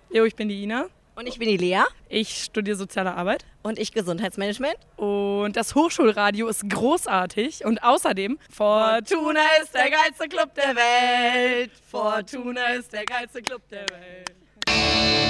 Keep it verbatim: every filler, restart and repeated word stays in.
Jo, ich bin die Ina. Und ich bin die Lea. Ich studiere Soziale Arbeit. Und ich Gesundheitsmanagement. Und das Hochschulradio ist großartig. Und außerdem, Fortuna ist der geilste Club der Welt. Fortuna ist der geilste Club der Welt.